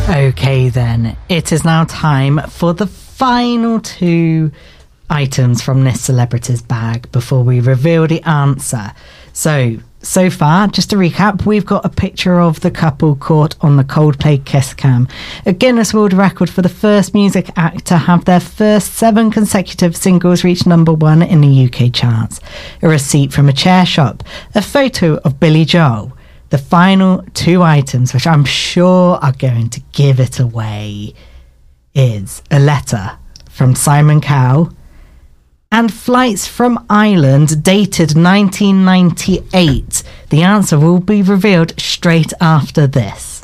Okay then, it is now time for the final two items from this celebrity's bag before we reveal the answer. So far, just to recap, we've got a picture of the couple caught on the Coldplay Kiss Cam, a Guinness World Record for the first music act to have their first 7 consecutive singles reach number 1 in the UK charts, a receipt from a chair shop, a photo of Billy Joel. The final two items, which I'm sure are going to give it away, is a letter from Simon Cowell and flights from Ireland dated 1998. The answer will be revealed straight after this.